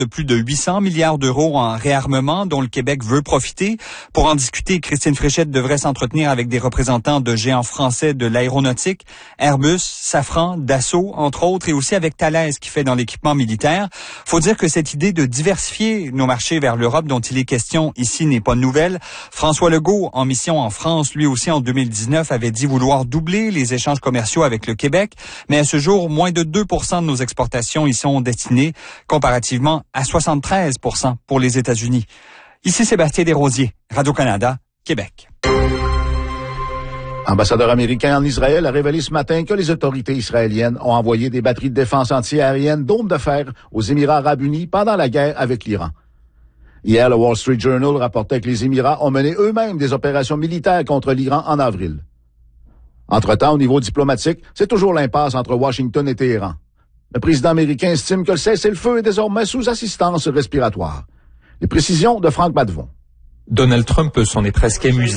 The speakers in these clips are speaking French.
de plus de 800 milliards d'euros en réarmement dont le Québec veut profiter. Pour en discuter, Christine Fréchette devrait s'entretenir avec des représentants de géants français de l'aéronautique, Airbus, Safran, Dassault, entre autres, et aussi avec Thales qui fait dans l'équipement militaire. Faut dire que cette idée de diversifier nos marchés vers l'Europe dont il est question ici n'est pas nouvelle. François Legault, en mission en France, lui aussi en 2019, avait dit vouloir doubler les échanges commerciaux avec le Québec, mais à ce jour, moins de 2% de nos exportations y sont destinées, comparativement à 73% pour les États-Unis. Ici Sébastien Desrosiers, Radio-Canada, Québec. L'ambassadeur américain en Israël a révélé ce matin que les autorités israéliennes ont envoyé des batteries de défense anti-aérienne dôme de fer aux Émirats arabes unis pendant la guerre avec l'Iran. Hier, le Wall Street Journal rapportait que les Émirats ont mené eux-mêmes des opérations militaires contre l'Iran en avril. Entre-temps, au niveau diplomatique, c'est toujours l'impasse entre Washington et Téhéran. Le président américain estime que le cessez-le-feu est désormais sous assistance respiratoire. Les précisions de Franck Badevon. Donald Trump s'en est presque amusé.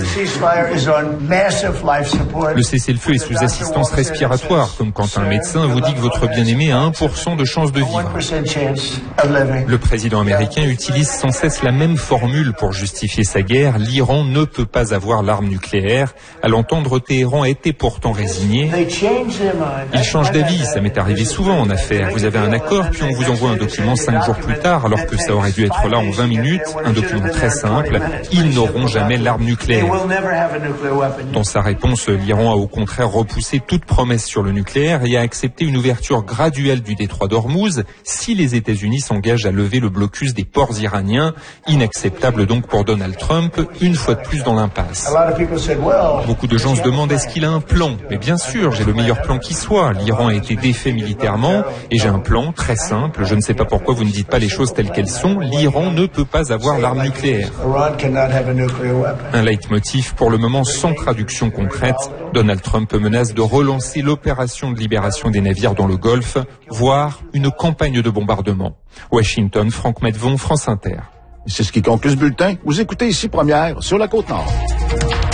Le cessez-le-feu est sous assistance respiratoire, comme quand un médecin vous dit que votre bien-aimé a 1% de chance de vivre. Le président américain utilise sans cesse la même formule pour justifier sa guerre. L'Iran ne peut pas avoir l'arme nucléaire. À l'entendre, Téhéran était pourtant résigné. Il change d'avis, ça m'est arrivé souvent en affaires. Vous avez un accord, puis on vous envoie un document 5 jours plus tard, alors que ça aurait dû être là en 20 minutes. Un document très simple. Ils n'auront jamais l'arme nucléaire. Dans sa réponse, l'Iran a au contraire repoussé toute promesse sur le nucléaire et a accepté une ouverture graduelle du détroit d'Ormuz si les États-Unis s'engagent à lever le blocus des ports iraniens. Inacceptable donc pour Donald Trump, une fois de plus dans l'impasse. Beaucoup de gens se demandent est-ce qu'il a un plan? Mais bien sûr, j'ai le meilleur plan qui soit. L'Iran a été défait militairement et j'ai un plan très simple. Je ne sais pas pourquoi vous ne dites pas les choses telles qu'elles sont. L'Iran ne peut pas avoir l'arme nucléaire. Un leitmotiv pour le moment sans traduction concrète. Donald Trump menace de relancer l'opération de libération des navires dans le Golfe, voire une campagne de bombardement. Washington, Franck Medvon, France Inter. C'est ce qui conclut ce bulletin. Vous écoutez ici Première sur la Côte-Nord.